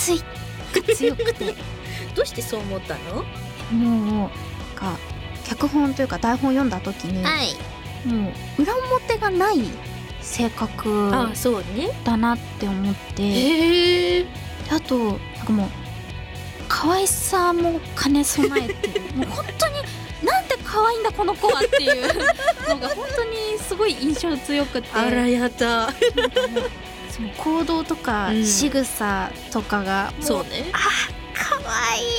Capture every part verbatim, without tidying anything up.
熱いが強くてどうしてそう思ったの？ もうか脚本というか台本読んだ時に、 はい、 もう裏表がない性格あそうねだなって思って、 へえ。 あとなんかもう可愛さも兼ね備えてるもう本当になんて可愛いんだこの子はっていうのが本当にすごい印象強くて、 あらやだ。 なんかもうその行動とかうん仕草とかがもう、 そうね。 あ可愛い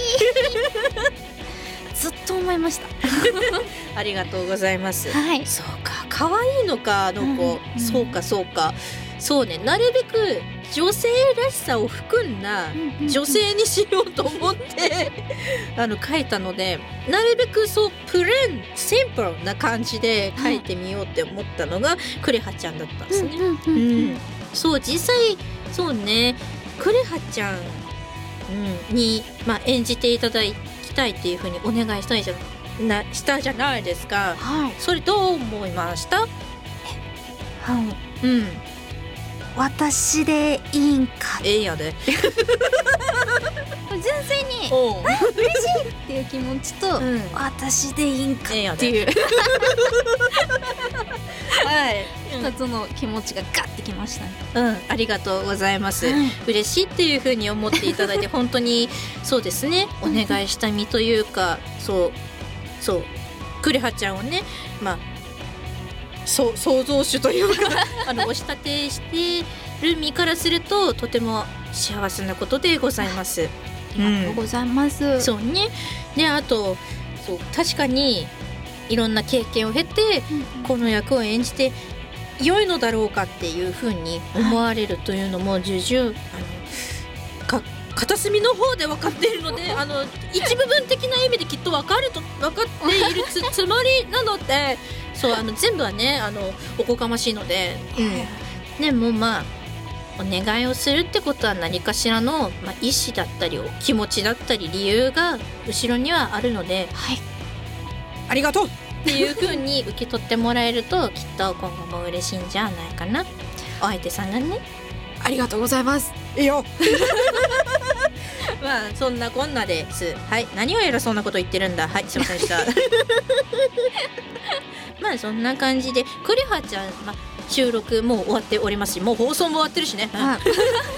ずっと思いましたありがとうございます。 はい、 そうか、可愛いのかあの子、 うんうん、 そうかそうか、そうね、なるべく女性らしさを含んだ女性にしようと思ってあの書いたので、なるべくそうプレーンシンプルな感じで書いてみようって思ったのがクレハちゃんだったんですね。 うんうんうんうんうん、そう実際そうね、クレハちゃん、うん、に、まあ、演じていただきたいっていうふうにお願いしたいじゃなしたじゃないですか。 はい、 それどう思いました？ はい、 うん、 私でいいんかええやで。 純粋におう嬉しいっていう気持ちと、 うん私でいいんかええやで。 っていうはい、 二つの気持ちがガッてきましたね。 うん、ありがとうございます。 はい、 嬉しいっていうふうに思っていただいて本当にそうですね、お願いした身というか、そうそうクレハちゃんをね、まあそう創造主というかあの押し立てしてる身からするととても幸せなことでございます。 ありがとうございます。 そうね。であとそう確かにいろんな経験を経て、 うんうん、 この役を演じて良いのだろうかっていうふうに思われるというのも重々、はい、あのか片隅の方で分かっているのであの一部分的な意味できっと分かると分かっている つ, つもりなので、そうあの全部はねあのおこがましいので、うん、でもまあお願いをするってことは何かしらの、まあ、意思だったり気持ちだったり理由が後ろにはあるので、 はい、 ありがとうっていう風に受け取ってもらえるときっと今後も嬉しいんじゃないかな。お相手さんがね。 ありがとうございます。 いいよまあそんなこんなです。はい、何を偉そうなこと言ってるんだ。はい、すいませんでしたまあそんな感じでクレハちゃん、まあ、収録もう終わっておりますし、もう放送も終わってるしね、 はい、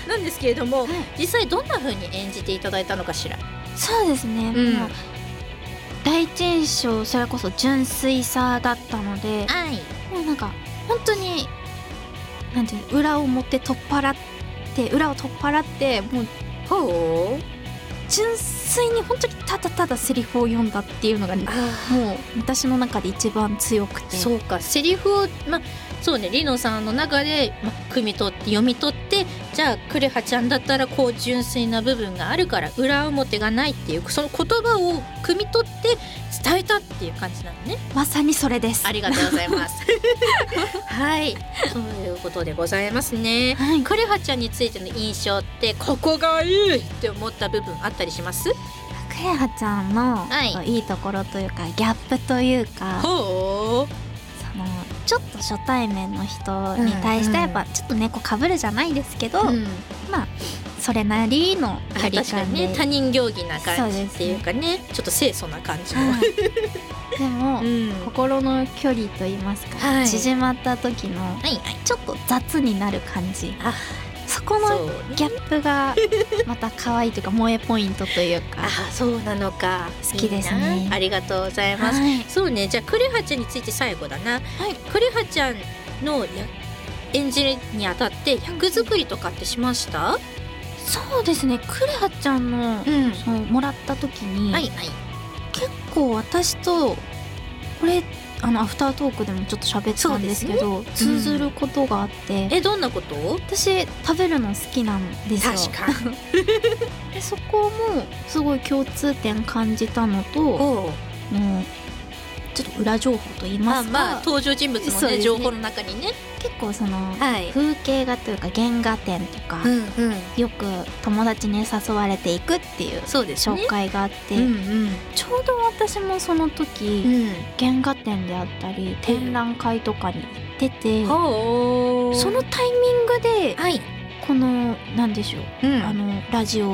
なんですけれども、 はい、 実際どんな風に演じていただいたのかしら。 そうですね、 うん、 もう第一印象それこそ純粋さだったので、 はい、 もうなんか本当になんていうの、裏を持って取っ払って裏を取っ払ってもうほう純粋に本当にただただセリフを読んだっていうのがもう私の中で一番強くて。 そうか、セリフをまあそうね、リノさんの中で、ま、汲み取って読み取って、じゃあクレハちゃんだったらこう純粋な部分があるから裏表がないっていうその言葉を汲み取って伝えたっていう感じなのね。 まさにそれです。 ありがとうございますはい、そういうことでございますね、 はい、 クレハちゃんについての印象ってここがいいって思った部分あったりします？ クレハちゃんの、 はい、 いいところというかギャップというか、 ほうそのちょっと初対面の人に対してやっぱちょっと猫かぶるじゃないですけど、うん、まあそれなりの距離感で、 ね、他人行儀な感じっていうかね、ちょっと清楚な感じの、はい、 でも、うん、心の距離といいますか、はい、縮まった時の、はいはい、ちょっと雑になる感じ、あそこのギャップがまた可愛いというか萌えポイントというかあそうなのか、 好きですね。 いい、ありがとうございます、はい、そうね、じゃあクレハちゃんについて最後だな、はい、クレハちゃんの演じるにあたって役作りとかってしました？ そうですね、クレハちゃんの、うん、そのもらった時に、はいはい、結構私とこれあのアフタートークでもちょっと喋ったんですけど、ね、通ずることがあって、うん、 えどんなこと？ 私食べるの好きなんですよ。 確かにでそこもすごい共通点感じたのと、もうちょっと裏情報と言いますか、 まあ、まあ登場人物の、ねね、情報の中にね結構その、 はい、 風景画というか原画展とか、うんうん、よく友達に誘われていくっていう紹介があって、ね、うんうん、ちょうど私もその時、うん、原画展であったり展覧会とかに行ってて、うん、そのタイミングで、はい、このなんでしょう、うん、あのラジオ